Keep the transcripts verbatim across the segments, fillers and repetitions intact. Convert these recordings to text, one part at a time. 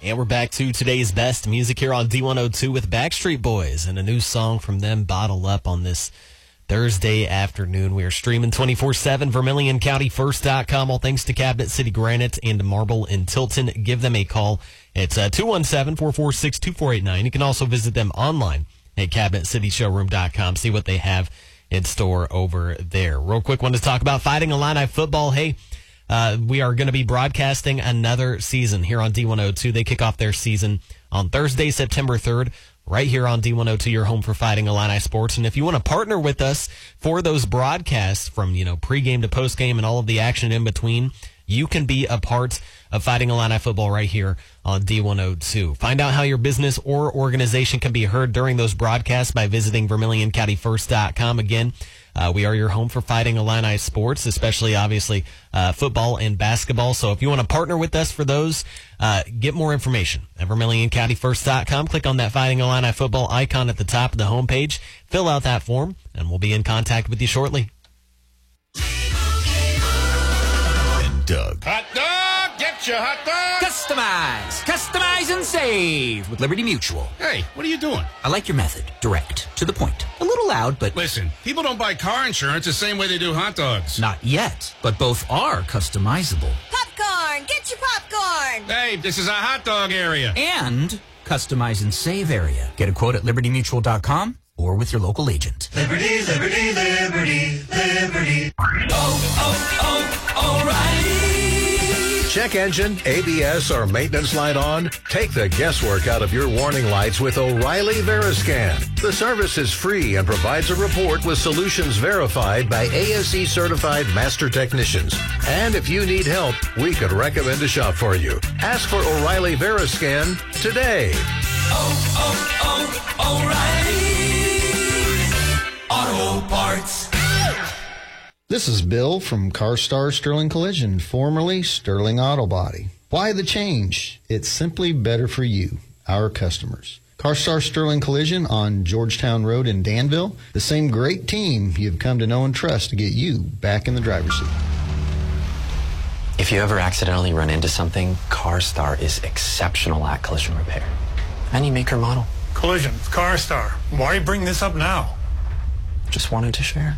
And we're back to today's best music here on D one oh two with Backstreet Boys and a new song from them, Bottle Up, on this Thursday afternoon. We are streaming twenty-four seven, Vermilion County First dot com. All thanks to Cabinet City Granite and Marble in Tilton. Give them a call. It's uh, two one seven, four four six, two four eight nine. You can also visit them online at cabinet city showroom dot com. See what they have in store over there. Real quick, want to talk about Fighting Illini football. Hey, Uh, we are going to be broadcasting another season here on D one oh two. They kick off their season on Thursday, September third, right here on D one oh two, your home for Fighting Illini sports. And if you want to partner with us for those broadcasts from, you know, pregame to postgame and all of the action in between, you can be a part of Fighting Illini football right here on D one oh two. Find out how your business or organization can be heard during those broadcasts by visiting Vermilion County First dot com. Again, Uh, we are your home for Fighting Illini sports, especially, obviously, uh, football and basketball. So if you want to partner with us for those, uh, get more information at Vermilion County First dot com. Click on that Fighting Illini football icon at the top of the homepage. Fill out that form, and we'll be in contact with you shortly. And Doug. Hot dog! Get your hot dog! Customize! Customize and save with Liberty Mutual. Hey, what are you doing? I like your method. Direct. To the point. A little loud, but... Listen, people don't buy car insurance the same way they do hot dogs. Not yet, but both are customizable. Popcorn! Get your popcorn! Hey, this is a hot dog area. And customize and save area. Get a quote at liberty mutual dot com or with your local agent. Liberty, liberty, liberty, liberty. Oh, oh, oh, O'Reilly. Check engine, A B S, or maintenance light on? Take the guesswork out of your warning lights with O'Reilly Veriscan. The service is free and provides a report with solutions verified by A S E certified master technicians. And if you need help, we could recommend a shop for you. Ask for O'Reilly Veriscan today. Oh, oh, oh, O'Reilly Auto Parts. This is Bill from CarStar Sterling Collision, formerly Sterling Auto Body. Why the change? It's simply better for you, our customers. CarStar Sterling Collision on Georgetown Road in Danville, the same great team you've come to know and trust to get you back in the driver's seat. If you ever accidentally run into something, CarStar is exceptional at collision repair. Any make or model. Collision, CarStar. Why bring this up now? Just wanted to share.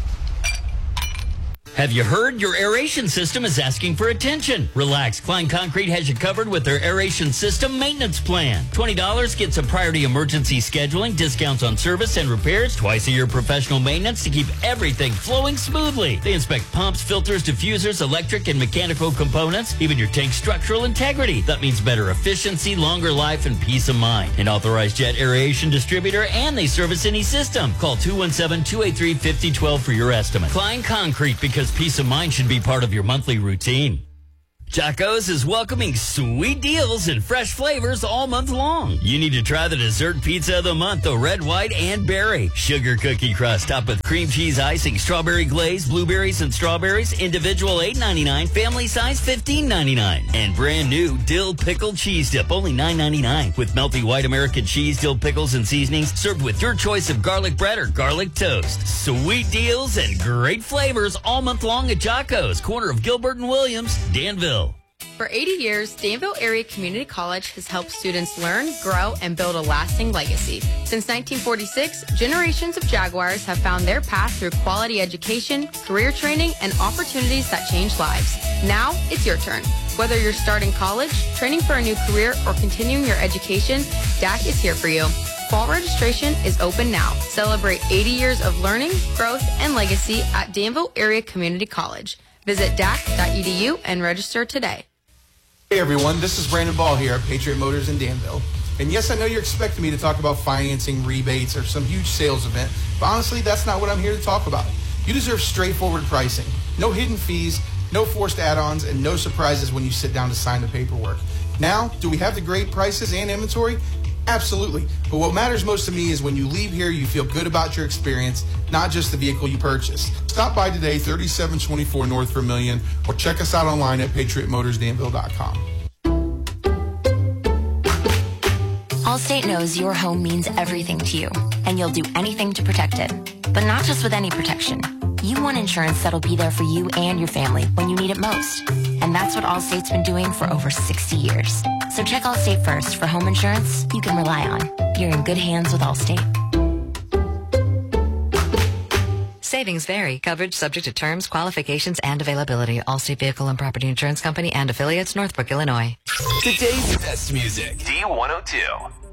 Have you heard? Your aeration system is asking for attention. Relax. Klein Concrete has you covered with their aeration system maintenance plan. twenty dollars gets a priority emergency scheduling, discounts on service and repairs, twice a year professional maintenance to keep everything flowing smoothly. They inspect pumps, filters, diffusers, electric and mechanical components, even your tank's structural integrity. That means better efficiency, longer life, and peace of mind. An authorized jet aeration distributor, and they service any system. Call two one seven, two eight three, five oh one two for your estimate. Klein Concrete, because peace of mind should be part of your monthly routine. Jocko's is welcoming sweet deals and fresh flavors all month long. You need to try the dessert pizza of the month, the red, white, and berry. Sugar cookie crust topped with cream cheese icing, strawberry glaze, blueberries and strawberries, individual eight ninety-nine, family size fifteen ninety-nine. And brand new dill pickle cheese dip, only nine ninety-nine. With melty white American cheese, dill pickles, and seasonings, served with your choice of garlic bread or garlic toast. Sweet deals and great flavors all month long at Jocko's, corner of Gilbert and Williams, Danville. For eighty years, Danville Area Community College has helped students learn, grow, and build a lasting legacy. Since nineteen forty-six, generations of Jaguars have found their path through quality education, career training, and opportunities that change lives. Now, it's your turn. Whether you're starting college, training for a new career, or continuing your education, D A C is here for you. Fall registration is open now. Celebrate eighty years of learning, growth, and legacy at Danville Area Community College. Visit D A C dot E D U and register today. Hey everyone, this is Brandon Ball here at Patriot Motors in Danville. And yes, I know you're expecting me to talk about financing, rebates, or some huge sales event, but honestly, that's not what I'm here to talk about. You deserve straightforward pricing. No hidden fees, no forced add-ons, and no surprises when you sit down to sign the paperwork. Now, do we have the great prices and inventory? Absolutely. But what matters most to me is when you leave here, you feel good about your experience, not just the vehicle you purchased. Stop by today, thirty-seven twenty-four North Vermilion, or check us out online at patriot motors danville dot com. Allstate knows your home means everything to you, and you'll do anything to protect it. But not just with any protection. You want insurance that'll be there for you and your family when you need it most. And that's what Allstate's been doing for over sixty years. So check Allstate first for home insurance you can rely on. You're in good hands with Allstate. Savings vary. Coverage subject to terms, qualifications, and availability. Allstate Vehicle and Property Insurance Company and affiliates, Northbrook, Illinois. Today's best music. D one oh two.